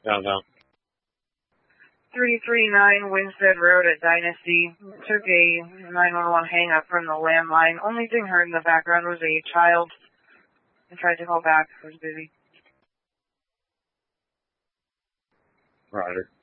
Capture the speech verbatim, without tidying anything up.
Downtown. three three nine Winstead Road at Dynasty. Took a nine one one hang up from the landline. Only thing heard in the background was a child. I tried to call back. I was busy. Roger.